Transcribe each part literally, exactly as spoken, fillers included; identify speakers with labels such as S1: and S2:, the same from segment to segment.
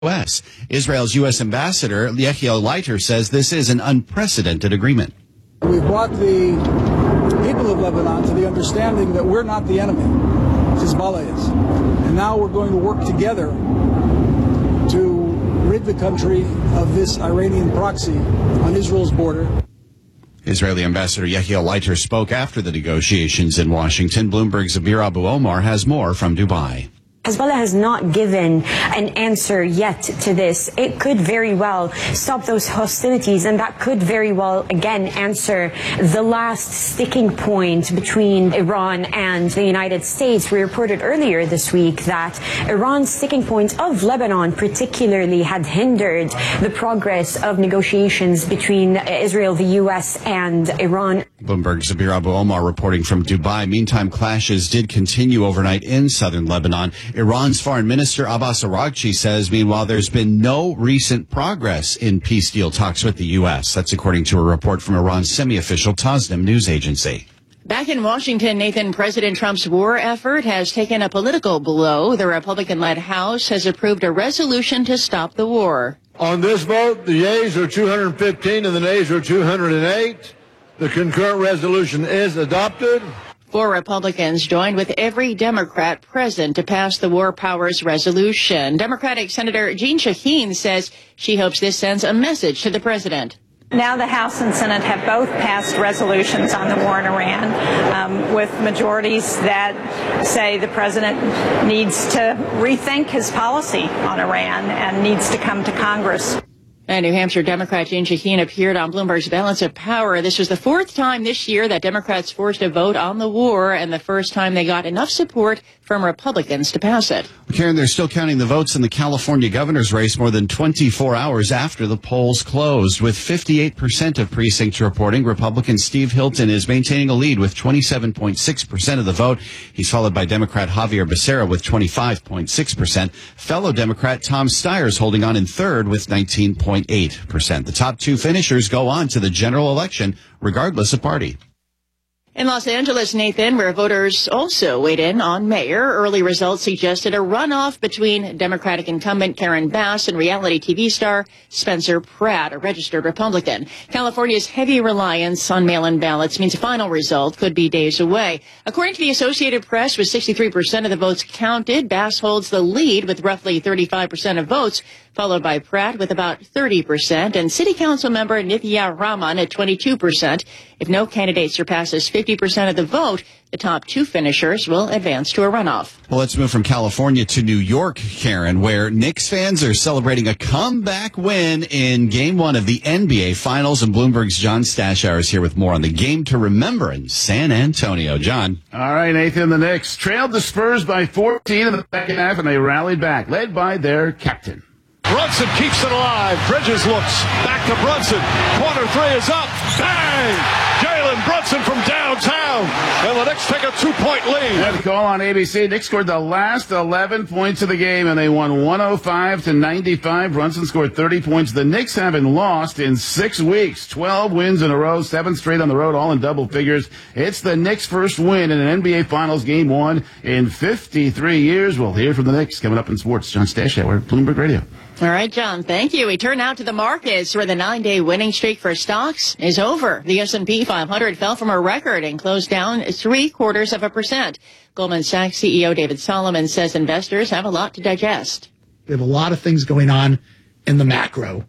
S1: U S Israel's U S ambassador, Yechiel Leiter, says this is an unprecedented agreement.
S2: We've brought the people of Lebanon to the understanding that we're not the enemy. Hezbollah is. And now we're going to work together to rid the country of this Iranian proxy on Israel's border.
S1: Israeli Ambassador Yechiel Leiter spoke after the negotiations in Washington. Bloomberg's Zabir Abu Omar has more from Dubai.
S3: Hezbollah has not given an answer yet to this. It could very well stop those hostilities, and that could very well, again, answer the last sticking point between Iran and the United States. We reported earlier this week that Iran's sticking point of Lebanon particularly had hindered the progress of negotiations between Israel, the U S, and Iran.
S1: Bloomberg's Zabir Abu Omar reporting from Dubai. Meantime, clashes did continue overnight in southern Lebanon. Iran's Foreign Minister Abbas Araghchi says, meanwhile, there's been no recent progress in peace deal talks with the U S. That's according to a report from Iran's semi-official Tasnim news agency.
S4: Back in Washington, Nathan, President Trump's war effort has taken a political blow. The Republican-led House has approved a resolution to stop the war.
S5: On this vote, the yeas are two hundred fifteen and the nays are two hundred eight. The concurrent resolution is adopted.
S4: Four Republicans joined with every Democrat present to pass the War Powers Resolution. Democratic Senator Jeanne Shaheen says she hopes this sends a message to the president.
S6: Now the House and Senate have both passed resolutions on the war in Iran, um, with majorities that say the president needs to rethink his policy on Iran and needs to come to Congress.
S4: And New Hampshire Democrat Jeanne Shaheen appeared on Bloomberg's Balance of Power. This was the fourth time this year that Democrats forced a vote on the war, and the first time they got enough support from Republicans to pass it.
S1: Karen, they're still counting the votes in the California governor's race more than twenty-four hours after the polls closed. With fifty-eight percent of precincts reporting, Republican Steve Hilton is maintaining a lead with twenty-seven point six percent of the vote. He's followed by Democrat Javier Becerra with twenty-five point six percent. Fellow Democrat Tom Steyer's holding on in third with nineteen point eight percent. The top two finishers go on to the general election, regardless of party.
S4: In Los Angeles, Nathan, where voters also weighed in on mayor, early results suggested a runoff between Democratic incumbent Karen Bass and reality T V star Spencer Pratt, a registered Republican. California's heavy reliance on mail-in ballots means a final result could be days away. According to the Associated Press, with sixty-three percent of the votes counted, Bass holds the lead with roughly thirty-five percent of votes, followed by Pratt with about thirty percent, and City Council member Nithya Raman at twenty-two percent. If no candidate surpasses fifty percent of the vote, the top two finishers will advance to a runoff.
S1: Well, let's move from California to New York, Karen, where Knicks fans are celebrating a comeback win in Game one of the N B A Finals, and Bloomberg's John Stashower is here with more on the game to remember in San Antonio. John.
S7: All right, Nathan, the Knicks trailed the Spurs by fourteen in the second half, and they rallied back, led by their captain.
S8: Brunson keeps it alive. Bridges looks back to Brunson. Corner three is up. Bang! Jalen Brunson from downtown. And the Knicks take a two-point lead.
S7: And the call on A B C. Knicks scored the last eleven points of the game, and they won one oh five to ninety-five. Brunson scored thirty points. The Knicks haven't lost in six weeks. twelve wins in a row, seven straight on the road, all in double figures. It's the Knicks' first win in an N B A Finals Game one in fifty-three years. We'll hear from the Knicks coming up in sports. John Stashower, Bloomberg Radio.
S4: All right, John, thank you. We turn now to the markets, where the nine-day winning streak for stocks is over. The S and P five hundred fell from a record and closed down three-quarters of a percent. Goldman Sachs C E O David Solomon says investors have a lot to digest.
S9: We have a lot of things going on in the macro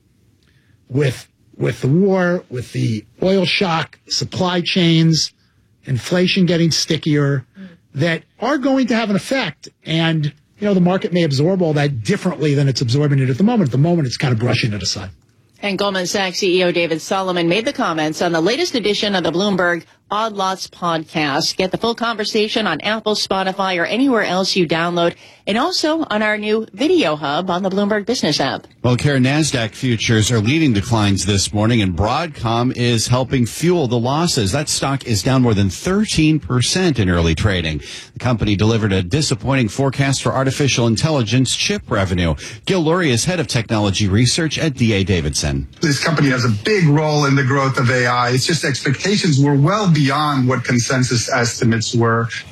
S9: with, with the war, with the oil shock, supply chains, inflation getting stickier, that are going to have an effect. And you know, the market may absorb all that differently than it's absorbing it at the moment. At the moment, it's kind of brushing it aside.
S4: And Goldman Sachs C E O David Solomon made the comments on the latest edition of the Bloomberg Odd Lots podcast. Get the full conversation on Apple, Spotify, or anywhere else you download, and also on our new video hub on the Bloomberg Business app.
S1: Well, Karen, NASDAQ futures are leading declines this morning, and Broadcom is helping fuel the losses. That stock is down more than thirteen percent in early trading. The company delivered a disappointing forecast for artificial intelligence chip revenue. Gil Lurie is head of technology research at D A Davidson.
S10: This company has a big role in the growth of A I. It's just expectations were well beyond what consensus estimates were.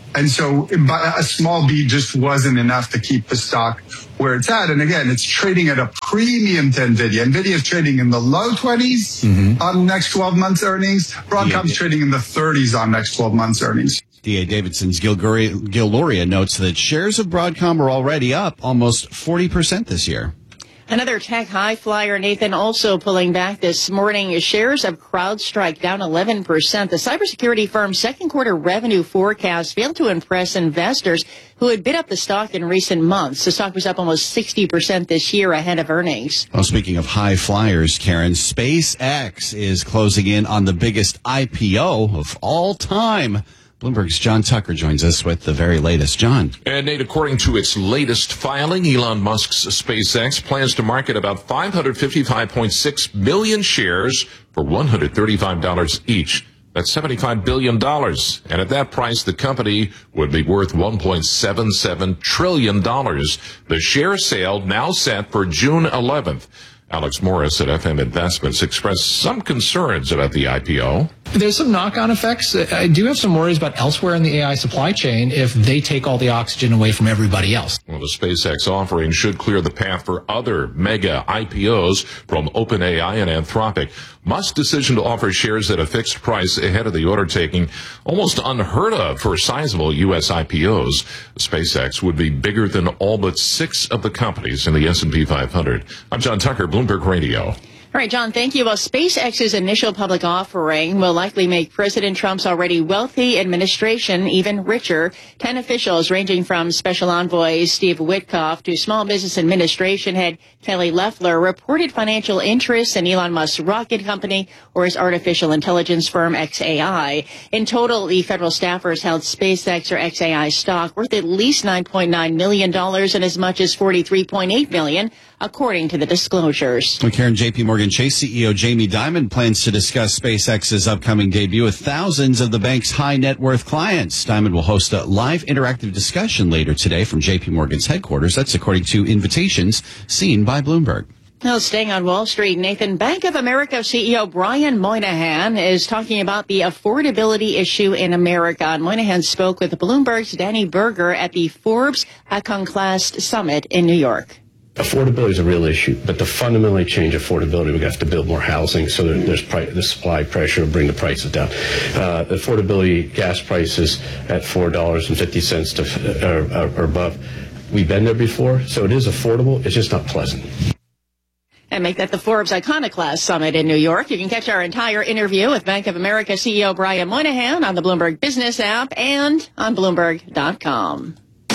S10: And so a small beat just wasn't enough to keep the stock where it's at. And again, it's trading at a premium to NVIDIA. NVIDIA is trading in the low twenties mm-hmm. on next twelve months earnings. Broadcom's yeah. trading in the thirties on next twelve months earnings.
S1: D A. Davidson's Gil Luria notes that shares of Broadcom are already up almost forty percent this year.
S4: Another tech high flyer, Nathan, also pulling back this morning. Shares of CrowdStrike down eleven percent. The cybersecurity firm's second quarter revenue forecast failed to impress investors who had bid up the stock in recent months. The stock was up almost sixty percent this year ahead of earnings.
S1: Well, speaking of high flyers, Karen, SpaceX is closing in on the biggest I P O of all time. Bloomberg's John Tucker joins us with the very latest. John.
S11: And Nate, according to its latest filing, Elon Musk's SpaceX plans to market about five hundred fifty-five point six million shares for one hundred thirty-five dollars each. That's seventy-five billion dollars. And at that price, the company would be worth one point seven seven trillion dollars. The share sale now set for June eleventh. Alex Morris at F M Investments expressed some concerns about the I P O.
S12: There's some knock-on effects. I do have some worries about elsewhere in the A I supply chain if they take all the oxygen away from everybody else.
S11: Well, the SpaceX offering should clear the path for other mega I P Os from OpenAI and Anthropic. Musk's decision to offer shares at a fixed price ahead of the order taking almost unheard of for sizable U S I P Os. SpaceX would be bigger than all but six of the companies in the S and P five hundred. I'm John Tucker, Bloomberg Radio.
S4: All right, John, thank you. Well, SpaceX's initial public offering will likely make President Trump's already wealthy administration even richer. Ten officials, ranging from Special Envoy Steve Witkoff to Small Business Administration head Kelly Loeffler, reported financial interests in Elon Musk's rocket company or his artificial intelligence firm X A I. In total, the federal staffers held SpaceX or X A I stock worth at least nine point nine million dollars and as much as forty-three point eight million dollars, according to the disclosures.
S1: Well, Karen, J P Morgan Chase C E O Jamie Dimon plans to discuss SpaceX's upcoming debut with thousands of the bank's high net worth clients. Dimon will host a live interactive discussion later today from J P Morgan's headquarters. That's according to invitations seen by Bloomberg.
S4: Now, staying on Wall Street, Nathan, Bank of America C E O Brian Moynihan is talking about the affordability issue in America. And Moynihan spoke with Bloomberg's Danny Berger at the Forbes Iconoclast Summit in New York.
S13: Affordability is a real issue, but to fundamentally change affordability, we have to build more housing so that there's price, the supply pressure will bring the prices down. Uh, affordability, gas prices at four dollars and fifty cents to, uh, or, or above. We've been there before, so it is affordable. It's just not pleasant.
S4: And make that the Forbes Iconoclast Summit in New York. You can catch our entire interview with Bank of America C E O Brian Moynihan on the Bloomberg Business app and on Bloomberg dot com.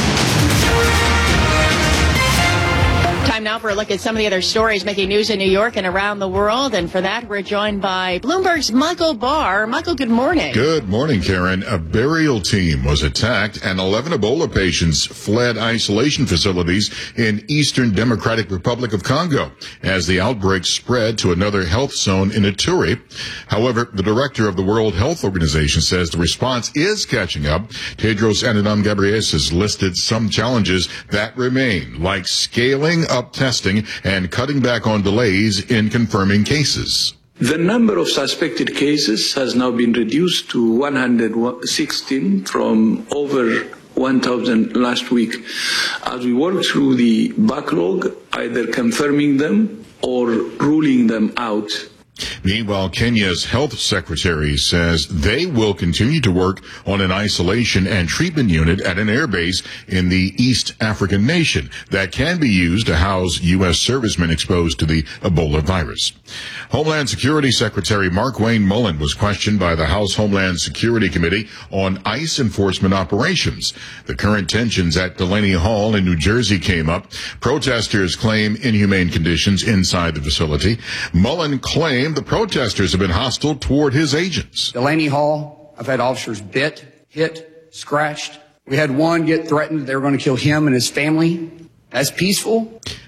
S4: Time now for a look at some of the other stories making news in New York and around the world. And for that, we're joined by Bloomberg's Michael Barr. Michael, good morning.
S14: Good morning, Karen. A burial team was attacked and eleven Ebola patients fled isolation facilities in Eastern Democratic Republic of Congo as the outbreak spread to another health zone in Ituri. However, the director of the World Health Organization says the response is catching up. Tedros Adhanom Ghebreyesus listed some challenges that remain, like scaling up testing and cutting back on delays in confirming cases.
S15: The number of suspected cases has now been reduced to one hundred sixteen from over one thousand last week. As we work through the backlog, either confirming them or ruling them out.
S14: Meanwhile, Kenya's health secretary says they will continue to work on an isolation and treatment unit at an airbase in the East African nation that can be used to house U S servicemen exposed to the Ebola virus. Homeland Security Secretary Markwayne Mullin was questioned by the House Homeland Security Committee on ICE enforcement operations. The current tensions at Delaney Hall in New Jersey came up. Protesters claim inhumane conditions inside the facility. Mullin claimed the protesters have been hostile toward his agents.
S16: Delaney Hall, I've had officers bit, hit, scratched. We had one get threatened they were going to kill him and his family. That's peaceful.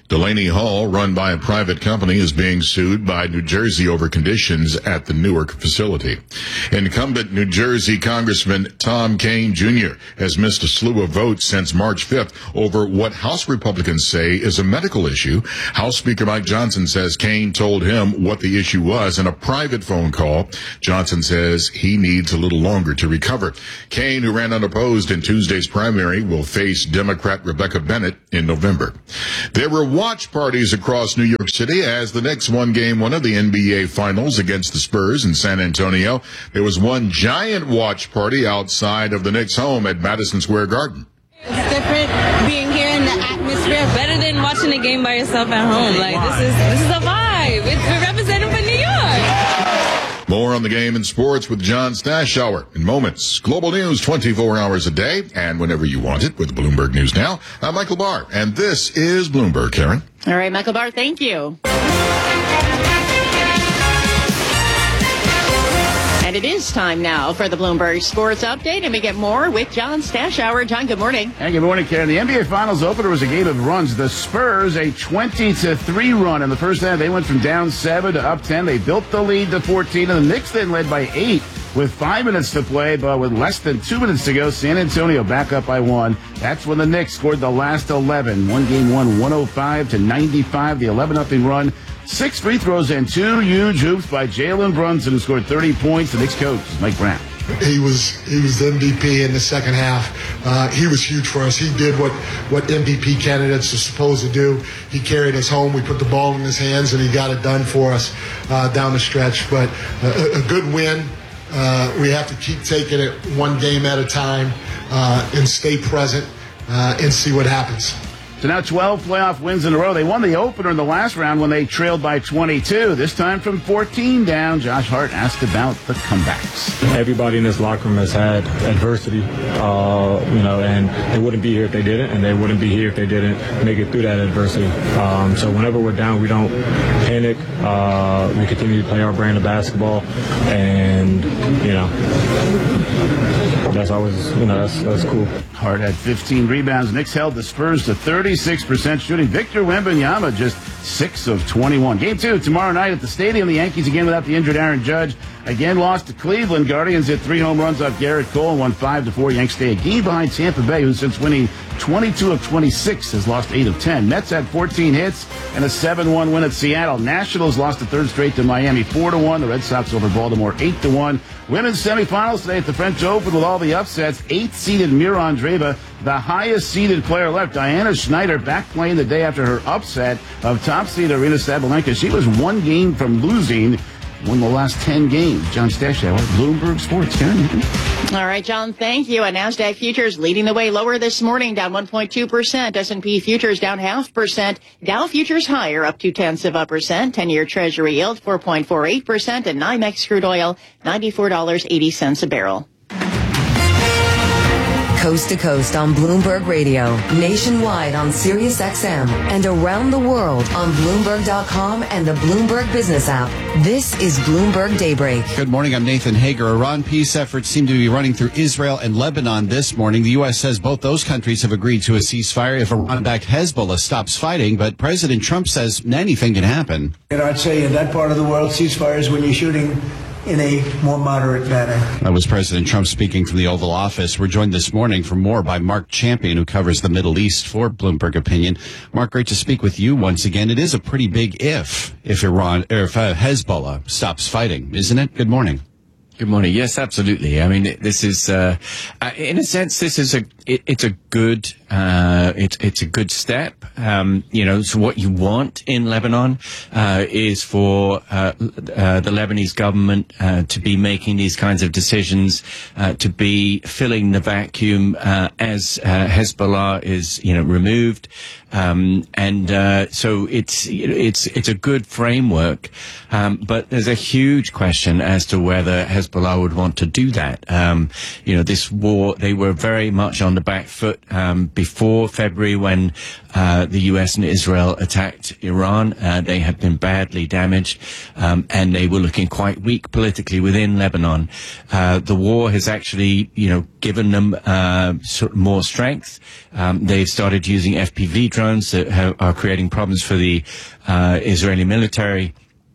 S14: Delaney Hall, run by a private company, is being sued by New Jersey over conditions at the Newark facility. Incumbent New Jersey Congressman Tom Kean Junior has missed a slew of votes since March fifth over what House Republicans say is a medical issue. House Speaker Mike Johnson says Kean told him what the issue was in a private phone call. Johnson says he needs a little longer to recover. Kean, who ran unopposed in Tuesday's primary, will face Democrat Rebecca Bennett in November. There were watch parties across New York City as the Knicks won game one of the N B A Finals against the Spurs in San Antonio. There was one giant watch party outside of the Knicks' home at Madison Square Garden.
S17: It's different being here in the atmosphere. Better than watching a game by yourself at home. Like, this is this is a vibe. It's, we're representing for New York.
S14: More on the game and sports with John Stashower in moments. Global news twenty-four hours a day and whenever you want it with Bloomberg News Now. I'm Michael Barr, and this is Bloomberg, Karen.
S4: All right, Michael Barr, thank you. And it is time now for the Bloomberg Sports Update, and we get more with John Stashower. John, good morning.
S7: And good morning, Karen. The N B A Finals opener was a game of runs. The Spurs, a twenty to three run in the first half. They went from down seven to up ten. They built the lead to fourteen, and the Knicks then led by eight with five minutes to play, but with less than two minutes to go, San Antonio back up by one. That's when the Knicks scored the last eleven. One game won one oh five to ninety-five, the eleven nothing run. Six free throws and two huge hoops by Jalen Brunson, who scored thirty points. The Knicks coach is Mike Brown.
S18: He was he was the M V P in the second half. Uh, he was huge for us. He did what, what M V P candidates are supposed to do. He carried us home. We put the ball in his hands, and he got it done for us uh, down the stretch. But a, a good win. Uh, we have to keep taking it one game at a time uh, and stay present uh, and see what happens.
S7: So now twelve playoff wins in a row. They won the opener in the last round when they trailed by twenty-two. This time from fourteen down. Josh Hart asked about the comebacks.
S19: Everybody in this locker room has had adversity, uh, you know, and they wouldn't be here if they didn't, and they wouldn't be here if they didn't make it through that adversity. Um, so whenever we're down, we don't panic. Uh, we continue to play our brand of basketball, and, you know, that's always, you know, that's, that's cool.
S7: Hart had fifteen rebounds. Knicks held the Spurs to thirty-six percent shooting. Victor Wembanyama just six of twenty-one. Game two tomorrow night at the Stadium. The Yankees again without the injured Aaron Judge. Again lost to Cleveland. Guardians hit three home runs off Garrett Cole and won five to four. Yanks stay a game behind Tampa Bay, who since winning twenty-two of twenty-six has lost eight of ten. Mets had fourteen hits and a seven one win at Seattle. Nationals lost the third straight to Miami four to one. The Red Sox over Baltimore eight to one. Women's semifinals today at the French Open with all the upsets. Eighth-seeded Mira Andreeva, the highest-seeded player left. Diana Schneider back playing the day after her upset of top-seed Arina Sabalenka. She was one game from losing. Won the last ten games. John Stashower, Bloomberg Sports. Karen.
S4: All right, John, thank you. And NASDAQ futures leading the way lower this morning, down one point two percent. S and P futures down half percent. Dow futures higher, up two tenths of a percent. ten-year Treasury yield four point four eight percent. And NYMEX crude oil ninety-four dollars and eighty cents a barrel.
S20: Coast to coast on Bloomberg Radio, nationwide on Sirius X M, and around the world on Bloomberg dot com and the Bloomberg Business app. This is Bloomberg Daybreak.
S1: Good morning. I'm Nathan Hager. Iran peace efforts seem to be running through Israel and Lebanon this morning. The U S says both those countries have agreed to a ceasefire if Iran-backed Hezbollah stops fighting, but President Trump says anything can happen.
S21: And I'd say in that part of the world, ceasefires when you're shooting in a more moderate manner.
S1: That was President Trump speaking from the Oval Office. We're joined this morning for more by Mark Champion, who covers the Middle East for Bloomberg Opinion. Mark, great to speak with you once again. It is a pretty big if, if Iran, or if uh, Hezbollah stops fighting, isn't it? Good morning.
S22: Good morning. Yes, absolutely. I mean, this is, uh, uh in a sense, this is a, it, it's a good, uh, it's, it's a good step. Um, you know, so what you want in Lebanon, uh, is for, uh, uh, the Lebanese government, uh, to be making these kinds of decisions, uh, to be filling the vacuum, uh, as, uh, Hezbollah is, you know, removed. Um, and, uh, so it's, it's, it's a good framework. Um, but there's a huge question as to whether Hezbollah would want to do that. Um, you know, this war, they were very much on the back foot um, before February when uh, the U S and Israel attacked Iran. Uh, they had been badly damaged, um, and they were looking quite weak politically within Lebanon. Uh, the war has actually, you know, given them uh, sort of more strength. Um, they've started using F P V drones that have, are creating problems for the uh, Israeli military.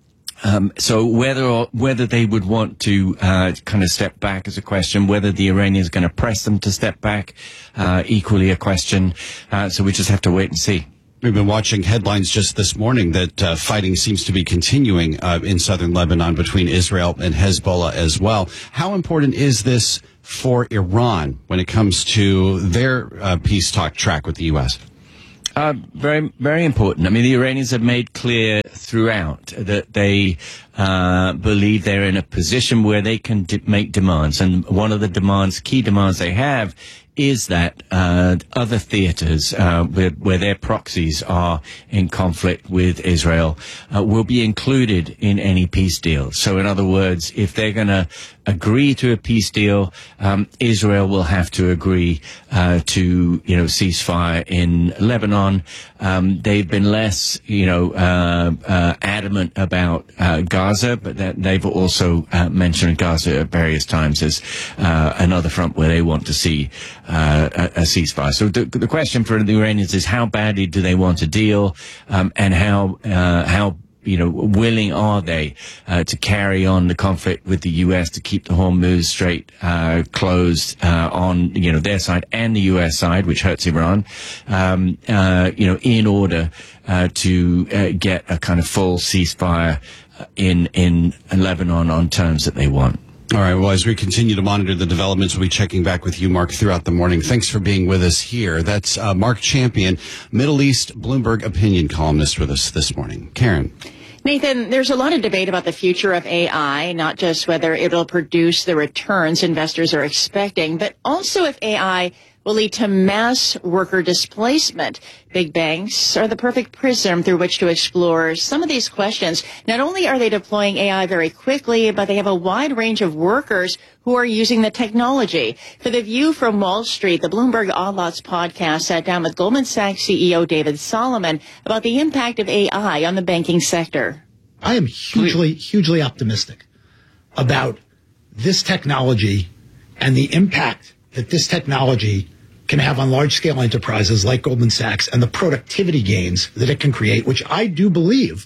S22: Um, so whether or, whether they would want to uh, kind of step back is a question. Whether the Iranians are going to press them to step back, uh, equally a question. Uh, so we just have to wait and see.
S1: We've been watching headlines just this morning that uh, fighting seems to be continuing uh, in southern Lebanon between Israel and Hezbollah as well. How important is this for Iran when it comes to their uh, peace talk track with the U S?
S22: Uh, very, very important. I mean, the Iranians have made clear throughout that they uh, believe they're in a position where they can de- make demands. And one of the demands, key demands they have is that uh, other theaters uh, where, where their proxies are in conflict with Israel uh, will be included in any peace deal. So in other words, if they're going to agree to a peace deal, um, Israel will have to agree uh, to, you know, ceasefire in Lebanon. Um, they've been less, you know, uh, uh, adamant about uh, Gaza, but that they've also uh, mentioned Gaza at various times as uh, another front where they want to see Uh, a, a ceasefire. So the, the question for the Iranians is how badly do they want a deal, um, and how uh, how you know willing are they uh, to carry on the conflict with the U S to keep the Hormuz Strait uh, closed uh, on you know their side and the U S side, which hurts Iran, um, uh, you know in order uh, to uh, get a kind of full ceasefire in in Lebanon on terms that they want.
S1: All right. Well, as we continue to monitor the developments, we'll be checking back with you, Mark, throughout the morning. Thanks for being with us here. That's uh, Mark Champion, Middle East Bloomberg opinion columnist with us this morning. Karen.
S4: Nathan, there's a lot of debate about the future of A I, not just whether it'll produce the returns investors are expecting, but also if A I will lead to mass worker displacement. Big banks are the perfect prism through which to explore some of these questions. Not only are they deploying A I very quickly, but they have a wide range of workers who are using the technology. For The View from Wall Street, the Bloomberg Odd Lots podcast sat down with Goldman Sachs C E O David Solomon about the impact of A I on the banking sector.
S9: I am hugely, hugely optimistic about this technology and the impact that this technology can have on large-scale enterprises like Goldman Sachs and the productivity gains that it can create, which I do believe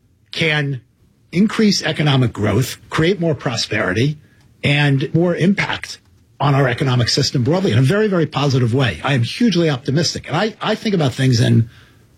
S9: can increase economic growth, create more prosperity, and more impact on our economic system broadly in a very, very positive way. I am hugely optimistic. And I, I think about things in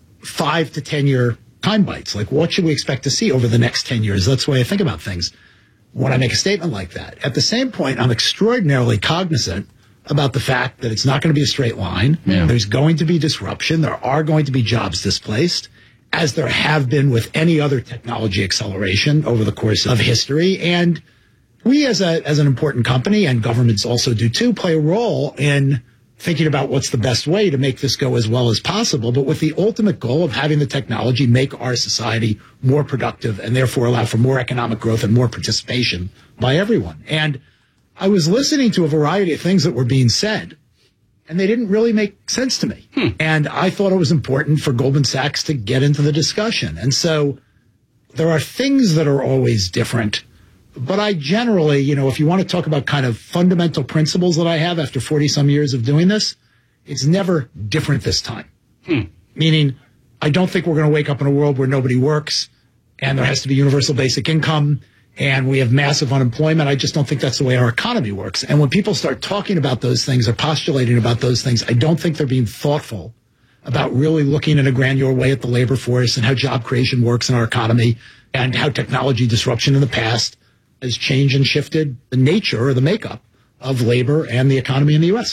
S9: five to ten-year time bites. Like, what should we expect to see over the next ten years? That's the way I think about things when I make a statement like that. At the same point, I'm extraordinarily cognizant about the fact that it's not going to be a straight line. Yeah. There's going to be disruption. There are going to be jobs displaced, as there have been with any other technology acceleration over the course of history. And we as a as an important company, and governments also do too, play a role in thinking about what's the best way to make this go as well as possible, but with the ultimate goal of having the technology make our society more productive and therefore allow for more economic growth and more participation by everyone. And I was listening to a variety of things that were being said, and they didn't really make sense to me. Hmm. And I thought it was important for Goldman Sachs to get into the discussion. And so there are things that are always different. But I generally, you know, if you want to talk about kind of fundamental principles that I have after forty some years of doing this, it's never different this time. Hmm. Meaning, I don't think we're going to wake up in a world where nobody works and there has to be universal basic income and we have massive unemployment. I just don't think that's the way our economy works. And when people start talking about those things or postulating about those things, I don't think they're being thoughtful about really looking in a granular way at the labor force and how job creation works in our economy and how technology disruption in the past has changed and shifted the nature or the makeup of labor and the economy in the U S.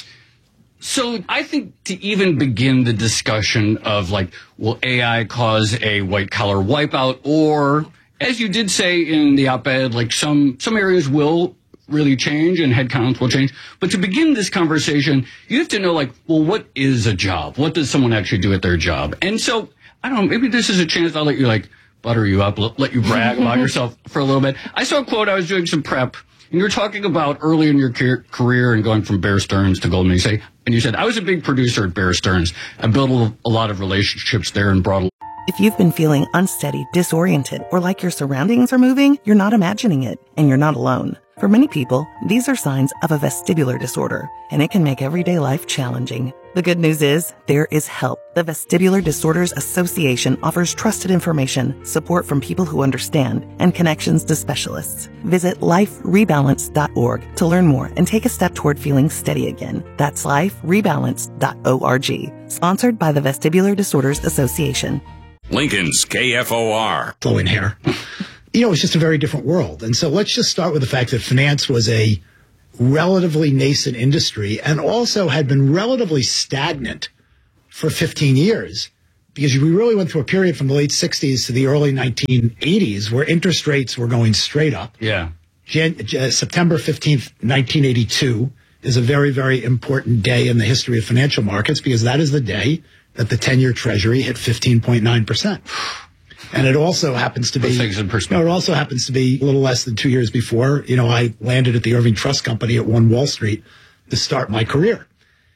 S2: So I think to even begin the discussion of, like, will A I cause a white-collar wipeout, or, as you did say in the op-ed, like some, some areas will really change and headcounts will change. But to begin this conversation, you have to know, like, well, what is a job? What does someone actually do at their job? And so, I don't know, maybe this is a chance I'll let you, like, butter you up, let you brag about yourself for a little bit. I saw a quote, I was doing some prep, And you're talking about early in your car- career and going from Bear Stearns to Goldman. You say, and you said, I was a big producer at Bear Stearns. I built a, a lot of relationships there and brought a
S3: If you've been feeling unsteady, disoriented, or like your surroundings are moving, you're not imagining it, and you're not alone. For many people, these are signs of a vestibular disorder, and it can make everyday life challenging. The good news is, there is help. The Vestibular Disorders Association offers trusted information, support from people who understand, and connections to specialists. Visit life rebalance dot org to learn more and take a step toward feeling steady again. That's life rebalance dot org. Sponsored by the Vestibular Disorders Association.
S5: Lincoln's K F O R.
S9: Flowing hair. You know, it's just a very different world. And so let's just start with the fact that finance was a relatively nascent industry and also had been relatively stagnant for fifteen years, because we really went through a period from the late sixties to the early nineteen eighties where interest rates were going straight up.
S2: Yeah.
S9: Jan- uh, September fifteenth, nineteen eighty-two is a very, very important day in the history of financial markets, because that is the day that the ten-year Treasury hit fifteen point nine percent. And it also happens to be, you know, it also happens to be a little less than two years before, you know, I landed at the Irving Trust Company at One Wall Street to start my career.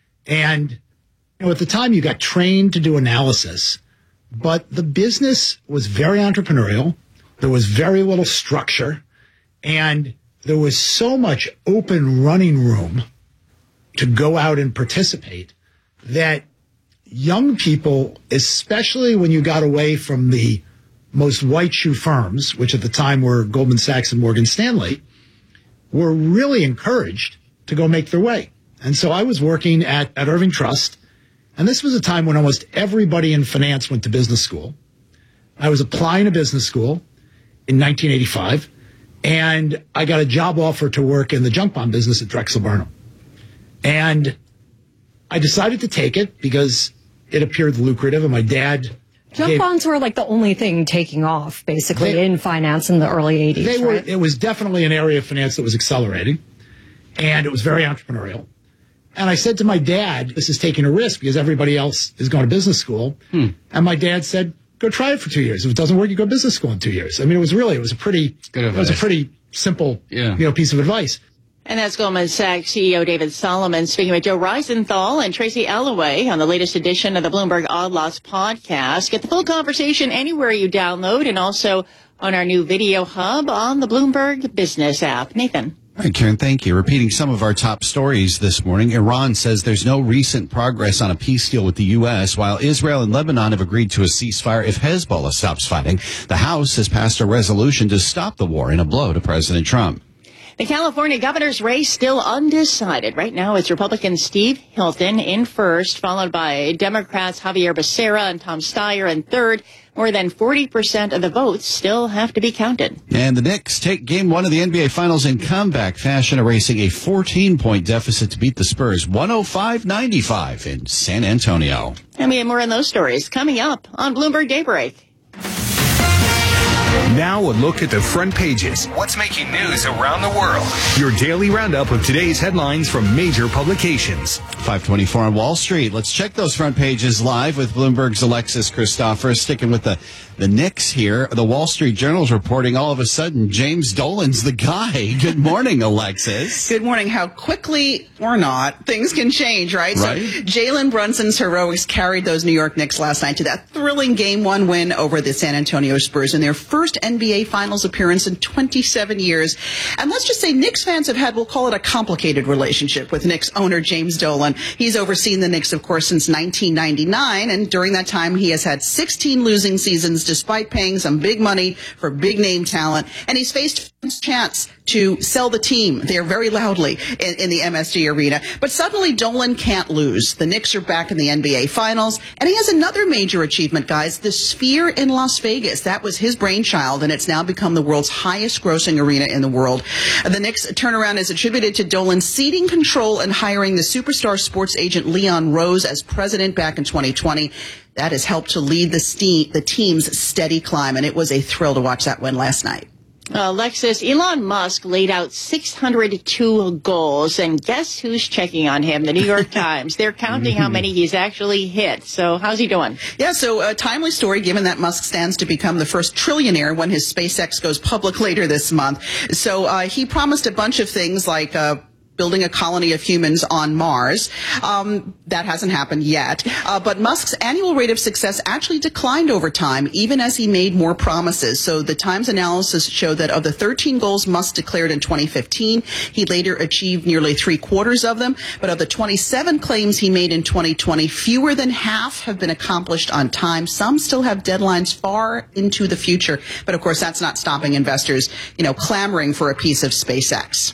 S9: And, you know, at the time you got trained to do analysis, but the business was very entrepreneurial. There was very little structure, and there was so much open running room to go out and participate that young people, especially when you got away from the most white shoe firms, which at the time were Goldman Sachs and Morgan Stanley, were really encouraged to go make their way. And so I was working at, at Irving Trust, and this was a time when almost everybody in finance went to business school. I was applying to business school in nineteen eighty-five, and I got a job offer to work in the junk bond business at Drexel Burnham. And I decided to take it because it appeared lucrative, and my dad...
S23: Junk
S9: gave,
S23: bonds were like the only thing taking off, basically,
S9: they,
S23: in finance in the early eighties,
S9: they were,
S23: right?
S9: It was definitely an area of finance that was accelerating, and it was very entrepreneurial. And I said to my dad, this is taking a risk because everybody else is going to business school. Hmm. And my dad said, go try it for two years. If it doesn't work, you go to business school in two years. I mean, it was really, it was a pretty, Good it was a pretty simple, yeah. you know, piece of advice.
S4: And that's Goldman Sachs C E O David Solomon speaking with Joe Reisenthal and Tracy Alloway on the latest edition of the Bloomberg Odd Lots podcast. Get the full conversation anywhere you download, and also on our new video hub on the Bloomberg Business app. Nathan.
S1: All right, Karen, thank you. Repeating some of our top stories this morning, Iran says there's no recent progress on a peace deal with the U S, while Israel and Lebanon have agreed to a ceasefire if Hezbollah stops fighting. The House has passed a resolution to stop the war in a blow to President Trump.
S4: The California governor's race still undecided. Right now, it's Republican Steve Hilton in first, followed by Democrats Javier Becerra and Tom Steyer in third. More than forty percent of the votes still have to be counted.
S1: And the Knicks take game one of the N B A Finals in comeback fashion, erasing a fourteen-point deficit to beat the Spurs one oh five ninety-five in San Antonio.
S4: And we have more on those stories coming up on Bloomberg Daybreak.
S24: Now a look at the front pages. What's making news around the world? Your daily roundup of today's headlines from major publications.
S1: five twenty-four on Wall Street. Let's check those front pages live with Bloomberg's Alexis Christophorous. Sticking with the, the Knicks here. The Wall Street Journal's reporting all of a sudden James Dolan's the guy. Good morning, Alexis.
S25: Good morning. How quickly or not things can change, right?
S1: Right.
S25: So Jalen Brunson's heroics carried those New York Knicks last night to that thrilling game one win over the San Antonio Spurs in their first N B A Finals appearance in twenty-seven years. And let's just say Knicks fans have had, we'll call it a complicated relationship with Knicks owner James Dolan. He's overseen the Knicks, of course, since nineteen ninety-nine. And during that time, he has had sixteen losing seasons despite paying some big money for big name talent. And he's faced a chance to sell the team there very loudly in, in the M S G Arena. But suddenly Dolan can't lose. The Knicks are back in the N B A Finals. And he has another major achievement, guys, the Sphere in Las Vegas. That was his brainchild, and it's now become the world's highest grossing arena in the world. The Knicks turnaround is attributed to Dolan ceding control and hiring the superstar sports agent Leon Rose as president back in twenty twenty. That has helped to lead the, ste- the team's steady climb, and it was a thrill to watch that win last night.
S4: Uh, Alexis, Elon Musk laid out six hundred two goals, and guess who's checking on him? The New York Times. They're counting how many he's actually hit. So how's he doing?
S25: Yeah, so a timely story given that Musk stands to become the first trillionaire when his SpaceX goes public later this month. So uh, he promised a bunch of things like uh, building a colony of humans on Mars. Um, that hasn't happened yet. Uh, but Musk's annual rate of success actually declined over time, even as he made more promises. So the Times analysis showed that of the thirteen goals Musk declared in twenty fifteen, he later achieved nearly three quarters of them. But of the twenty-seven claims he made in twenty twenty, fewer than half have been accomplished on time. Some still have deadlines far into the future. But of course, that's not stopping investors, you know, clamoring for a piece of SpaceX.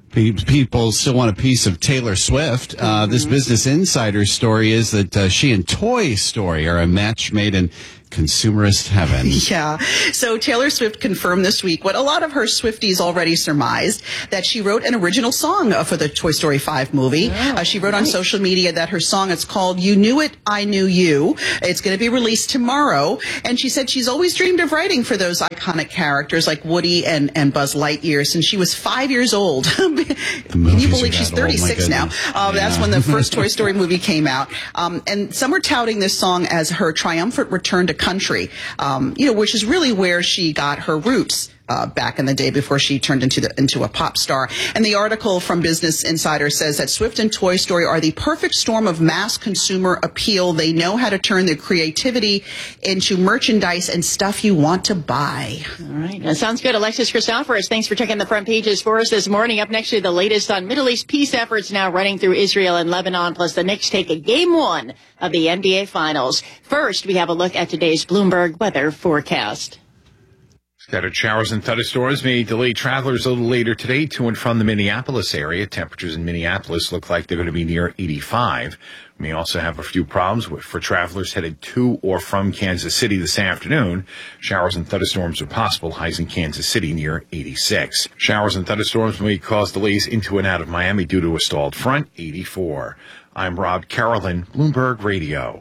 S1: People still want a piece of Taylor Swift. Uh, this Business Insider story is that uh, she and Toy Story are a match made in consumerist heaven.
S25: Yeah. So Taylor Swift confirmed this week what a lot of her Swifties already surmised, that she wrote an original song uh, for the Toy Story five movie. Oh, uh, she wrote nice. on social media that her song, it's called You Knew It, I Knew You. It's going to be released tomorrow. And she said she's always dreamed of writing for those iconic characters like Woody and, and Buzz Lightyear since she was five years old. Can you believe she's thirty-six old, now? Uh, yeah. That's when the first Toy Story movie came out. Um, and some are touting this song as her triumphant return to country, um, you know, which is really where she got her roots. Uh, back in the day before she turned into the, into a pop star. And the article from Business Insider says that Swift and Toy Story are the perfect storm of mass consumer appeal. They know how to turn their creativity into merchandise and stuff you want to buy.
S4: All right. That sounds good. Alexis Christoforous, thanks for checking the front pages for us this morning. Up next to the latest on Middle East peace efforts now running through Israel and Lebanon, plus the Knicks take a game one of the N B A Finals. First, we have a look at today's Bloomberg weather forecast.
S6: Scattered showers and thunderstorms may delay travelers a little later today to and from the Minneapolis area. Temperatures in Minneapolis look like they're going to be near eighty-five. We may also have a few problems with, for travelers headed to or from Kansas City this afternoon. Showers and thunderstorms are possible. Highs in Kansas City near eighty-six. Showers and thunderstorms may cause delays into and out of Miami due to a stalled front, eighty-four. I'm Rob Carolyn, Bloomberg Radio.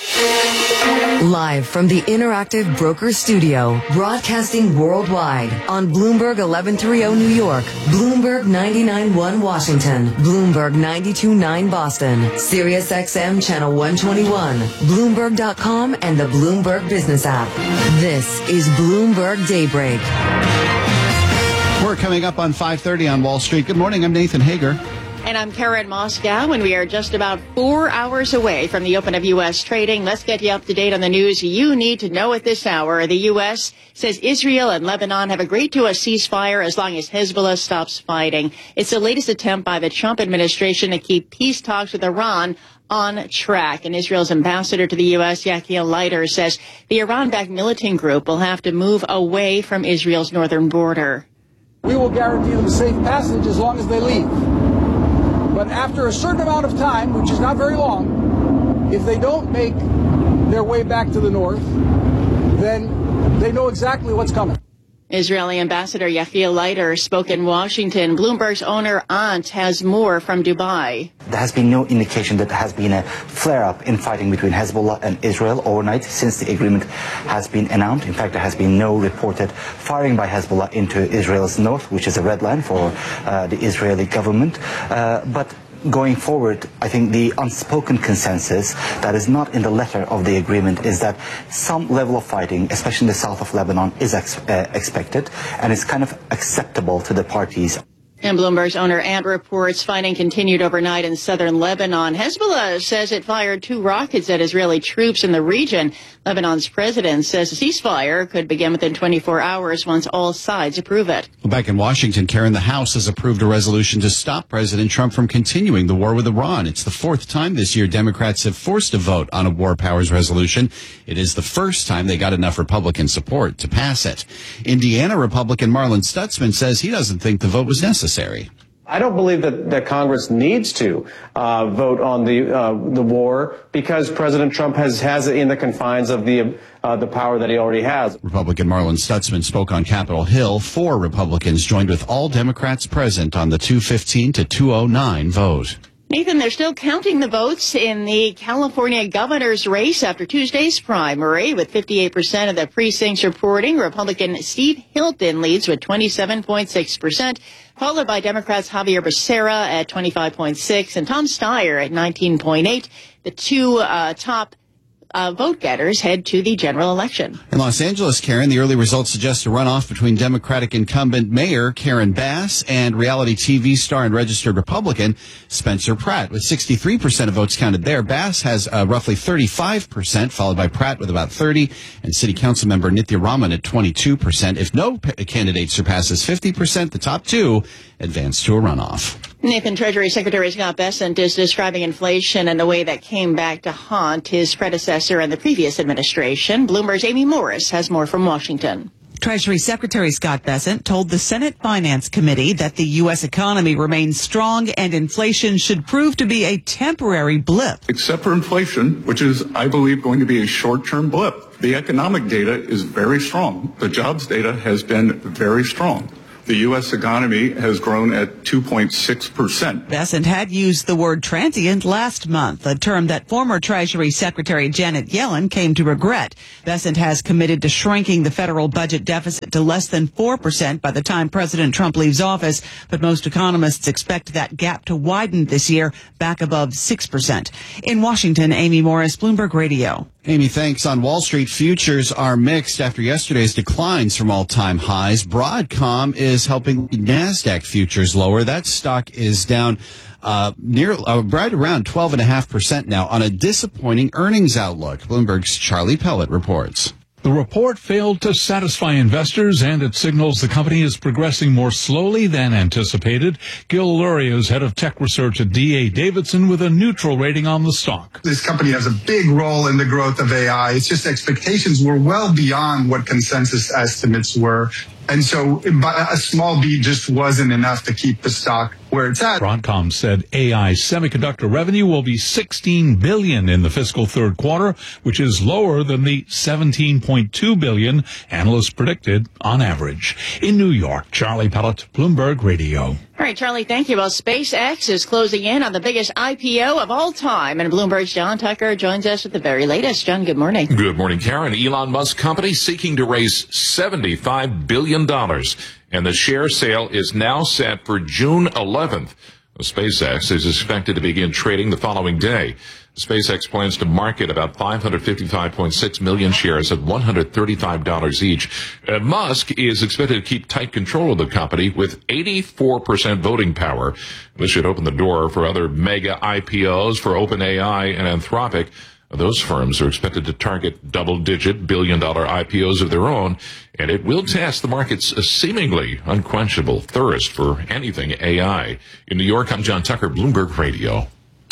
S20: Live from the Interactive Broker Studio, broadcasting worldwide on Bloomberg eleven thirty New York, Bloomberg ninety-nine point one Washington, Bloomberg ninety-two point nine Boston, Sirius X M Channel one twenty-one, Bloomberg dot com, and the Bloomberg Business app. This is Bloomberg Daybreak.
S1: We're coming up on five thirty on Wall Street. Good morning, I'm Nathan Hager.
S4: And I'm Karen Moscow, and we are just about four hours away from the open of U S trading. Let's get you up to date on the news you need to know at this hour. The U S says Israel and Lebanon have agreed to a ceasefire as long as Hezbollah stops fighting. It's the latest attempt by the Trump administration to keep peace talks with Iran on track. And Israel's ambassador to the U S, Yaakov Leiter, says the Iran-backed militant group will have to move away from Israel's northern border.
S8: We will guarantee them safe passage as long as they leave. But after a certain amount of time, which is not very long, if they don't make their way back to the north, then they know exactly what's coming.
S4: Israeli Ambassador Yaakov Leiter spoke in Washington. Bloomberg's owner Aunt has more from Dubai.
S10: There has been no indication that there has been a flare-up in fighting between Hezbollah and Israel overnight since the agreement has been announced. In fact, there has been no reported firing by Hezbollah into Israel's north, which is a red line for uh, the Israeli government. Uh, but going forward, I think the unspoken consensus that is not in the letter of the agreement is that some level of fighting, especially in the south of Lebanon, is ex- uh, expected, and it's kind of acceptable to the parties.
S4: And Bloomberg's owner Ant reports fighting continued overnight in southern Lebanon. Hezbollah says it fired two rockets at Israeli troops in the region. Lebanon's president says a ceasefire could begin within twenty-four hours once all sides approve it.
S1: Well, back in Washington, Karen, the House has approved a resolution to stop President Trump from continuing the war with Iran. It's the fourth time this year Democrats have forced a vote on a war powers resolution. It is the first time they got enough Republican support to pass it. Indiana Republican Marlin Stutzman says he doesn't think the vote was necessary.
S11: I don't believe that, that Congress needs to uh, vote on the uh, the war because President Trump has has it in the confines of the uh, the power that he already has.
S1: Republican Marlin Stutzman spoke on Capitol Hill. Four Republicans joined with all Democrats present on the two fifteen to two oh nine vote.
S4: Nathan, they're still counting the votes in the California governor's race after Tuesday's primary, with fifty-eight percent of the precincts reporting. Republican Steve Hilton leads with twenty-seven point six percent, followed by Democrats Javier Becerra at twenty-five point six and Tom Steyer at nineteen point eight. The two uh, top Uh, vote getters head to the general election.
S1: In Los Angeles, Karen, the early results suggest a runoff between Democratic incumbent Mayor Karen Bass and reality T V star and registered Republican Spencer Pratt. With sixty-three percent of votes counted there, Bass has uh, roughly thirty-five percent, followed by Pratt with about thirty, and City Council member Nithya Raman at twenty-two percent. If no p- candidate surpasses fifty percent, the top two advance to a runoff.
S4: Nathan, Treasury Secretary Scott Bessent is describing inflation and the way that came back to haunt his predecessor and the previous administration. Bloomberg's Amy Morris has more from Washington.
S12: Treasury Secretary Scott Bessent told the Senate Finance Committee that the U S economy remains strong and inflation should prove to be a temporary blip.
S13: Except for inflation, which is, I believe, going to be a short-term blip. The economic data is very strong. The jobs data has been very strong. The U S economy has grown at two point six percent.
S12: Bessent had used the word transient last month, a term that former Treasury Secretary Janet Yellen came to regret. Bessent has committed to shrinking the federal budget deficit to less than four percent by the time President Trump leaves office, but most economists expect that gap to widen this year, back above six percent. In Washington, Amy Morris, Bloomberg Radio.
S1: Amy, thanks. On Wall Street, futures are mixed after yesterday's declines from all-time highs. Broadcom is helping NASDAQ futures lower. That stock is down uh, near uh, right around twelve point five percent now on a disappointing earnings outlook. Bloomberg's Charlie Pellet reports.
S15: The report failed to satisfy investors, and it signals the company is progressing more slowly than anticipated. Gil Luria is head of tech research at D A Davidson with a neutral rating on the stock.
S16: This company has a big role in the growth of A I. It's just expectations were well beyond what consensus estimates were. And so a small beat just wasn't enough to keep the stock where it's at.
S15: Broadcom said A I semiconductor revenue will be sixteen billion dollars in the fiscal third quarter, which is lower than the seventeen point two billion dollars analysts predicted on average. In New York, Charlie Pellet, Bloomberg Radio.
S4: All right, Charlie, thank you. Well, SpaceX is closing in on the biggest I P O of all time, and Bloomberg's John Tucker joins us with the very latest. John, good morning.
S17: Good morning, Karen. Elon Musk company seeking to raise seventy-five billion dollars, and the share sale is now set for June eleventh. SpaceX is expected to begin trading the following day. SpaceX plans to market about five hundred fifty-five point six million shares at one hundred thirty-five dollars each. Uh, Musk is expected to keep tight control of the company with eighty-four percent voting power. This should open the door for other mega I P Os for OpenAI and Anthropic. Those firms are expected to target double-digit billion-dollar I P Os of their own, and it will test the market's seemingly unquenchable thirst for anything A I. In New York, I'm John Tucker, Bloomberg Radio.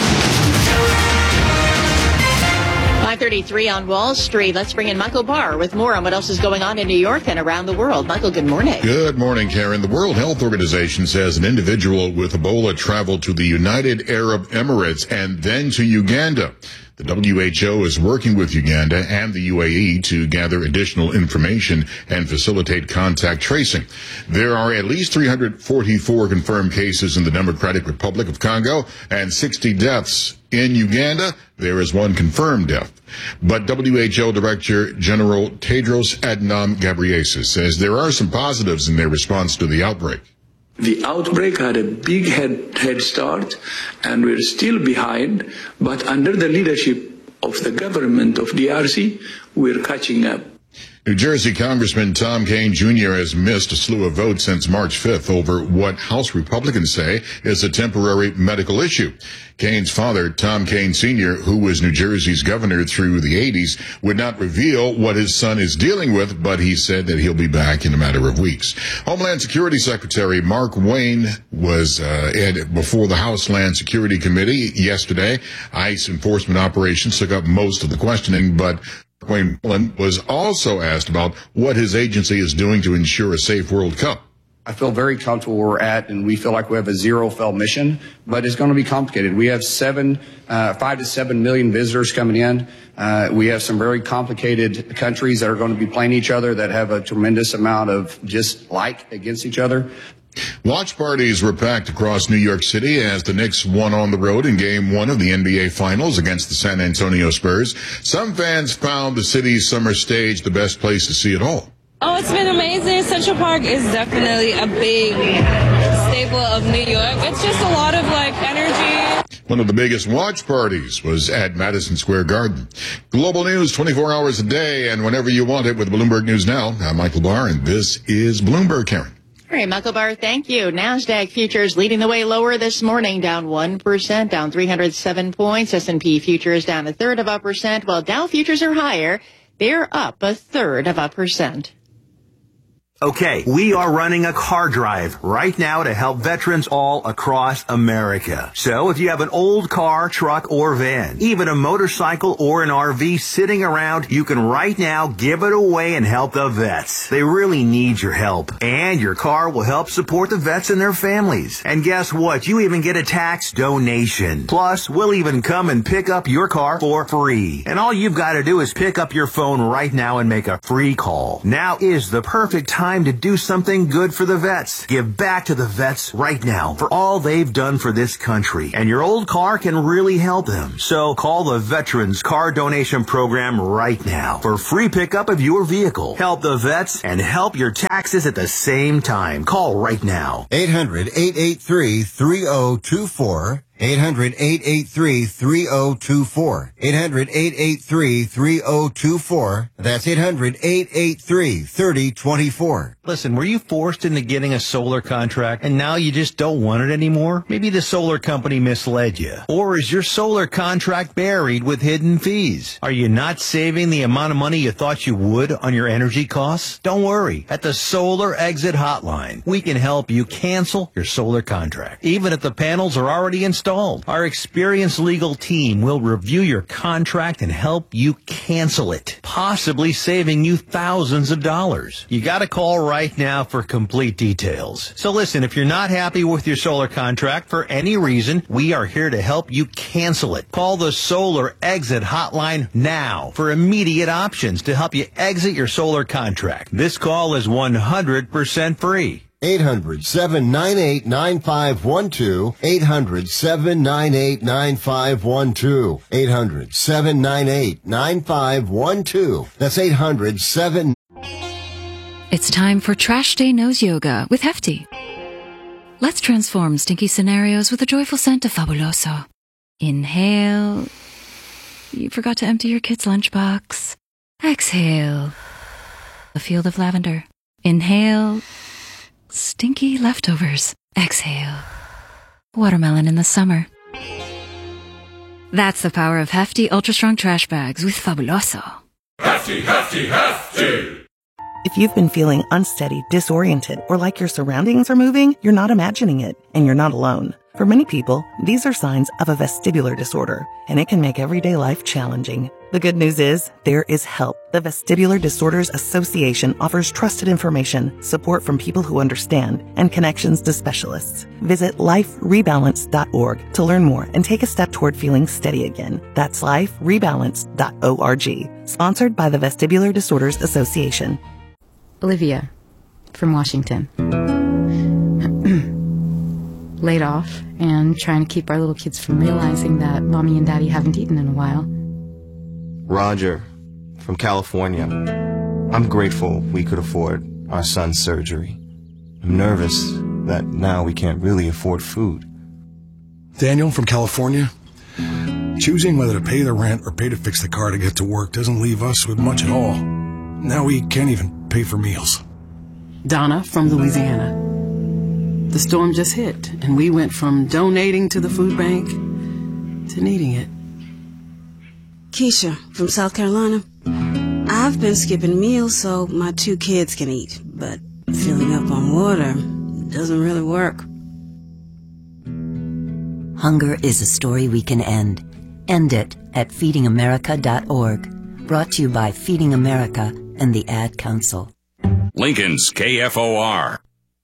S4: five thirty-three on Wall Street. Let's bring in Michael Barr with more on what else is going on in New York and around the world. Michael, good morning.
S14: Good morning, Karen. The World Health Organization says an individual with Ebola traveled to the United Arab Emirates and then to Uganda. The W H O is working with Uganda and the U A E to gather additional information and facilitate contact tracing. There are at least three hundred forty-four confirmed cases in the Democratic Republic of Congo and sixty deaths in Uganda. There is one confirmed death. But W H O Director General Tedros Adhanom Ghebreyesus says there are some positives in their response to the outbreak.
S26: The outbreak had a big head, head start, and we're still behind, but under the leadership of the government of D R C, we're catching up.
S14: New Jersey Congressman Tom Kean Junior has missed a slew of votes since March fifth over what House Republicans say is a temporary medical issue. Kean's father, Tom Kean Senior, who was New Jersey's governor through the eighties, would not reveal what his son is dealing with, but he said that he'll be back in a matter of weeks. Homeland Security Secretary Mark Wayne was uh, at, before the House Land Security Committee yesterday. ICE enforcement operations took up most of the questioning, but Wayne was also asked about what his agency is doing to ensure a safe World Cup.
S27: I feel very comfortable where we're at, and we feel like we have a zero-fail mission, but it's going to be complicated. We have seven, uh, five to seven million visitors coming in. Uh, we have some very complicated countries that are going to be playing each other that have a tremendous amount of just like against each other.
S14: Watch parties were packed across New York City as the Knicks won on the road in game one of the N B A Finals against the San Antonio Spurs. Some fans found the city's summer stage the best place to see it all.
S3: Oh, it's been amazing. Central Park is definitely a big staple of New York. It's just a lot of, like, energy.
S14: One of the biggest watch parties was at Madison Square Garden. Global news twenty-four hours a day and whenever you want it with Bloomberg News Now. I'm Michael Barr, and this is Bloomberg, Karen.
S4: All right, Michael Barr, thank you. NASDAQ futures leading the way lower this morning, down one percent, down three hundred seven points. S and P futures down a third of a percent, while Dow futures are higher. They're up a third of a percent.
S5: Okay, we are running a car drive right now to help veterans all across America. So if you have an old car, truck, or van, even a motorcycle or an R V sitting around, you can right now give it away and help the vets. They really need your help. And your car will help support the vets and their families. And guess what? You even get a tax donation. Plus, we'll even come and pick up your car for free. And all you've got to do is pick up your phone right now and make a free call. Now is the perfect time Time to do something good for the vets. Give back to the vets right now for all they've done for this country. And your old car can really help them. So call the Veterans Car Donation Program right now for free pickup of your vehicle. Help the vets and help your taxes at the same time. Call right now.
S7: eight hundred, eight eight three, three oh two four. eight hundred, eight eight three, three oh two four. eight hundred, eight eight three, three oh two four. That's eight hundred, eight eight three, three oh two four.
S18: Listen, were you forced into getting a solar contract and now you just don't want it anymore? Maybe the solar company misled you. Or is your solar contract buried with hidden fees? Are you not saving the amount of money you thought you would on your energy costs? Don't worry. At the Solar Exit Hotline, we can help you cancel your solar contract, even if the panels are already installed. Our experienced legal team will review your contract and help you cancel it, possibly saving you thousands of dollars. You got to call right now for complete details. So listen, if you're not happy with your solar contract for any reason, we are here to help you cancel it. Call the Solar Exit Hotline now for immediate options to help you exit your solar contract. This call is one hundred percent free.
S7: eight hundred, seven nine eight, nine five one two. eight hundred, seven nine eight, nine five one two. eight hundred, seven nine eight, nine five one two. That's eight hundred, seven.
S19: It's time for Trash Day Nose Yoga with Hefty. Let's transform stinky scenarios with a joyful scent of Fabuloso. Inhale. You forgot to empty your kid's lunchbox. Exhale. A field of lavender. Inhale. Stinky leftovers. Exhale. Watermelon in the summer. That's the power of Hefty Ultra Strong Trash Bags with Fabuloso.
S21: Hefty, hefty, hefty!
S22: If you've been feeling unsteady, disoriented, or like your surroundings are moving, you're not imagining it, and you're not alone. For many people, these are signs of a vestibular disorder, and it can make everyday life challenging. The good news is, there is help. The Vestibular Disorders Association offers trusted information, support from people who understand, and connections to specialists. Visit life rebalance dot org to learn more and take a step toward feeling steady again. That's life rebalance dot org. Sponsored by the Vestibular Disorders Association.
S28: Olivia, from Washington. Laid off and trying to keep our little kids from realizing that mommy and daddy haven't eaten in a while.
S29: Roger, from California. I'm grateful we could afford our son's surgery. I'm nervous that now we can't really afford food.
S30: Daniel, from California. Choosing whether to pay the rent or pay to fix the car to get to work doesn't leave us with much at all. Now we can't even pay for meals.
S31: Donna, from Louisiana. The storm just hit, and we went from donating to the food bank to needing it.
S32: Keisha, from South Carolina. I've been skipping meals so my two kids can eat, but filling up on water doesn't really work.
S33: Hunger is a story we can end. End it at feeding america dot org. Brought to you by Feeding America and the Ad Council.
S34: Lincoln's K F O R.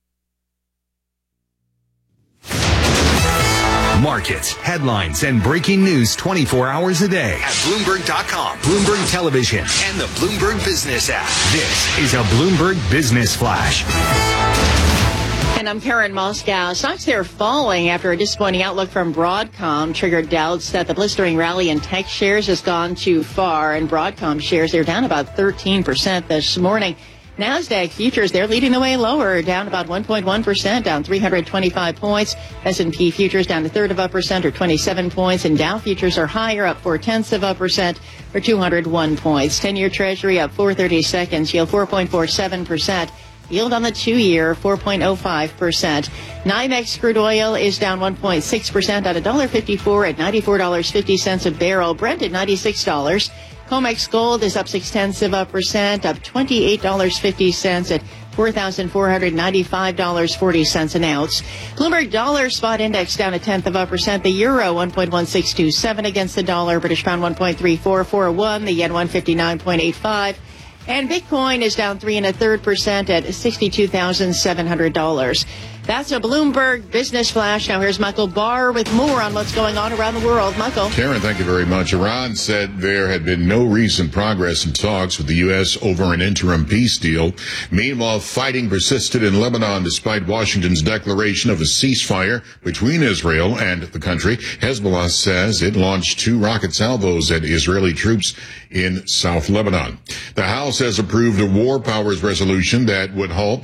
S24: Markets, headlines, and breaking news twenty-four hours a day at Bloomberg dot com, Bloomberg Television, and the Bloomberg Business app. This is a Bloomberg Business Flash.
S4: And I'm Karen Moscow. Stocks there falling after a disappointing outlook from Broadcom triggered doubts that the blistering rally in tech shares has gone too far. And Broadcom shares, they're down about thirteen percent this morning. NASDAQ futures, they're leading the way lower, down about one point one percent, down three hundred twenty-five points. S and P futures down a third of a percent or twenty-seven points. And Dow futures are higher, up four tenths of a percent or two hundred one points. ten-year Treasury up four thirty-seconds, yield four point four seven percent. Yield on the two-year, four point oh five percent. NYMEX crude oil is down one point six percent at one dollar fifty-four at ninety-four dollars and fifty cents a barrel. Brent at ninety-six dollars. COMEX gold is up six tenths of a percent, up twenty-eight dollars and fifty cents at four thousand four hundred ninety-five dollars and forty cents an ounce. Bloomberg dollar spot index down a tenth of a percent. The euro one point one six two seven against the dollar. British pound one point three four four one. The yen one fifty-nine point eight five. And Bitcoin is down three and a third percent at sixty-two thousand seven hundred dollars. That's a Bloomberg Business Flash. Now here's Michael Barr with more on what's going on around the world. Michael.
S14: Karen, thank you very much. Iran said there had been no recent progress in talks with the U S over an interim peace deal. Meanwhile, fighting persisted in Lebanon despite Washington's declaration of a ceasefire between Israel and the country. Hezbollah says it launched two rocket salvos at Israeli troops in South Lebanon. The House has approved a war powers resolution that would halt